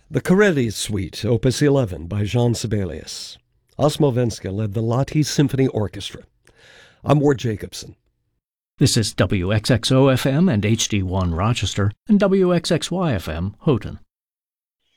The Corelli Suite, Opus 11 by Jean Sibelius. Osmo Venska led the Lahti Symphony Orchestra. I'm Ward Jacobson. This is WXXO-FM and HD1 Rochester and WXXY-FM Houghton.